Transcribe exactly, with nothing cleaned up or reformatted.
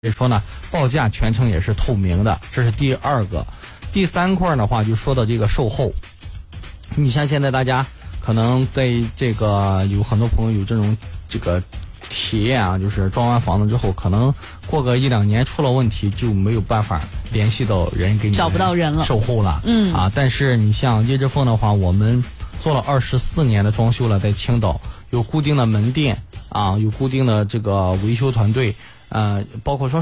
所以说呢，报价全程也是透明的，这是第二个。第三块的话，就说到这个售后。你像现在大家可能在这个有很多朋友有这种这个体验啊，就是装完房子之后，可能过个一两年出了问题，就没有办法联系到人给你找不到人了， 售后了。 嗯啊，但是你像椰汁凤的话，我们做了二十四年的装修了，在青岛有固定的门店啊，有固定的这个维修团队，呃，包括说。